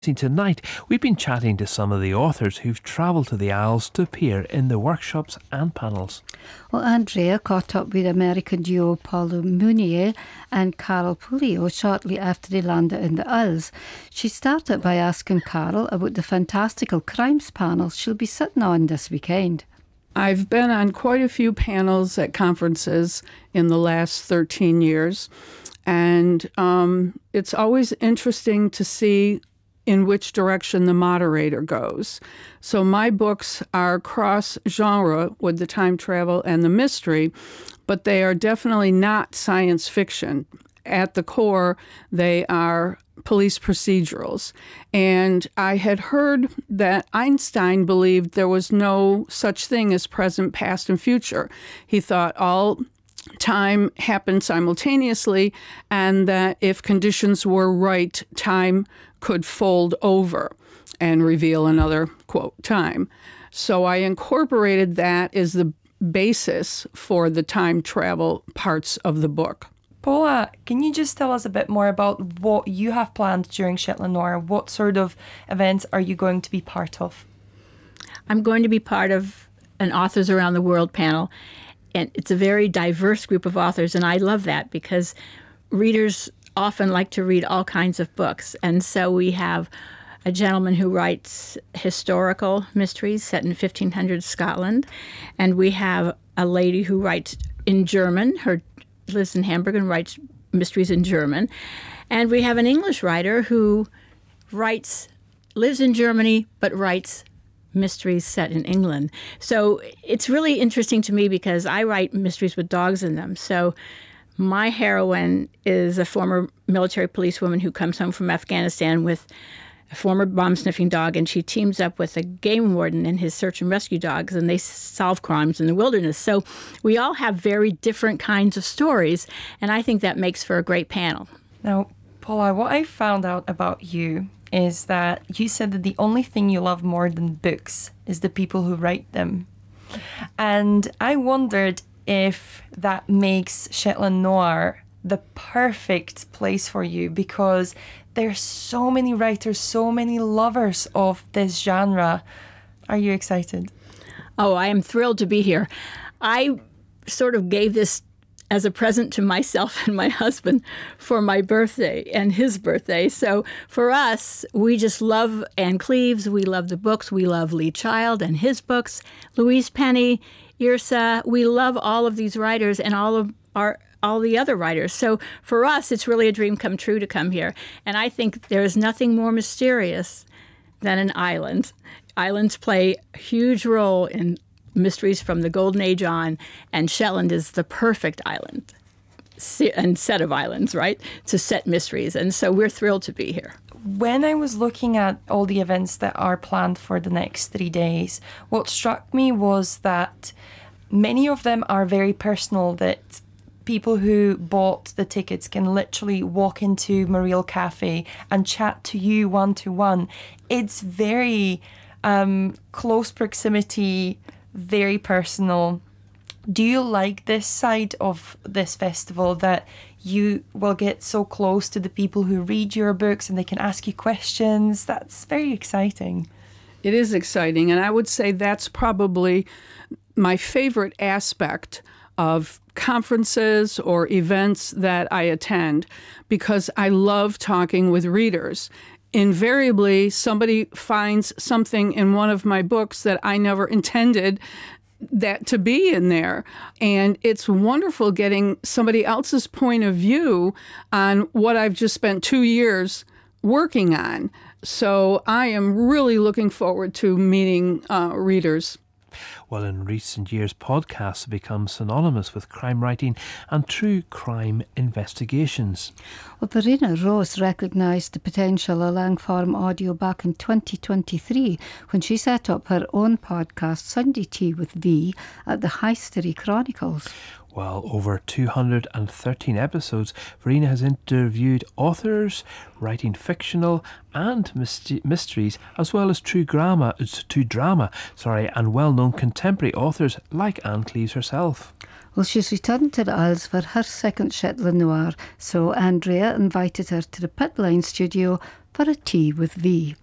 Tonight, we've been chatting to some of the authors who've travelled to the Isles to appear in the workshops and panels. Well, Andrea caught up with American duo Paulo Munier and Carol Puleo shortly after they landed in the Isles. She started by asking Carol about the fantastical crimes panel she'll be sitting on this weekend. I've been on quite a few panels at conferences in the last 13 years, and it's always interesting to see in which direction the moderator goes. So my books are cross-genre with the time travel and the mystery, but they are definitely not science fiction. At the core, they are police procedurals. And I had heard that Einstein believed there was no such thing as present, past, and future. He thought all time happened simultaneously, and that if conditions were right, time could fold over and reveal another, quote, time. So I incorporated that as the basis for the time travel parts of the book. Paula, can you just tell us a bit more about what you have planned during Shetland Noir? What sort of events are you going to be part of? I'm going to be part of an Authors Around the World panel, and it's a very diverse group of authors, and I love that because readers often like to read all kinds of books. And so we have a gentleman who writes historical mysteries set in 1500s Scotland, and we have a lady who writes in German. Her lives in Hamburg and writes mysteries in German. And we have an English writer who lives in Germany, but writes mysteries set in England. So it's really interesting to me because I write mysteries with dogs in them. So my heroine is a former military policewoman who comes home from Afghanistan with a former bomb-sniffing dog, and she teams up with a game warden and his search and rescue dogs, and they solve crimes in the wilderness. So we all have very different kinds of stories, and I think that makes for a great panel. Now, Paula, what I found out about you is that you said that the only thing you love more than books is the people who write them. And I wondered if that makes Shetland Noir the perfect place for you, because there's so many writers, so many lovers of this genre. Are you excited? Oh, I am thrilled to be here. I sort of gave this as a present to myself and my husband for my birthday and his birthday. So for us, we just love Ann Cleeves. We love the books. We love Lee Child and his books, Louise Penny, Yrsa. We love all of these writers and all the other writers. So for us, it's really a dream come true to come here. And I think there is nothing more mysterious than an island. Islands play a huge role in mysteries from the Golden Age on, and Shetland is the perfect island and set of islands, right, to set mysteries. And so we're thrilled to be here. When I was looking at all the events that are planned for the next 3 days, what struck me was that many of them are very personal, that people who bought the tickets can literally walk into Mariel Cafe and chat to you one-to-one. It's very close proximity, very personal. Do you like this side of this festival, that you will get so close to the people who read your books and they can ask you questions? That's very exciting. It is exciting, and I would say that's probably my favorite aspect of conferences or events that I attend, because I love talking with readers. Invariably, somebody finds something in one of my books that I never intended that to be in there. And it's wonderful getting somebody else's point of view on what I've just spent 2 years working on. So I am really looking forward to meeting readers. Well, in recent years, podcasts have become synonymous with crime writing and true crime investigations. Well, Verena Rose recognised the potential of long-form audio back in 2023 when she set up her own podcast, Sunday Tea with V, at the History Chronicles. Well, over 213 episodes, Verena has interviewed authors writing fictional and mysteries, as well as true drama, and well-known contemporary authors like Ann Cleeves herself. Well, she's returned to the Isles for her second Shetland Noir, so Andrea invited her to the Pitline studio for for a tea with V.